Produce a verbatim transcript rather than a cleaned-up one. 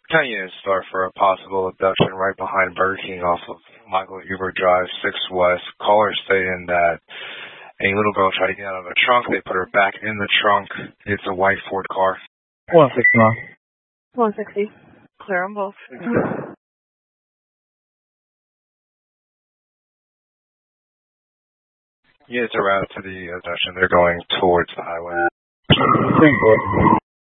ten units start for a possible abduction right behind Burger King off of Michael Huber Drive, six West. Caller stating that a little girl tried to get out of the trunk. They put her back in the trunk. It's a white Ford car. one sixty nine. one sixty. Clear on both. Units are routed to the abduction. They're going towards the highway. ten four.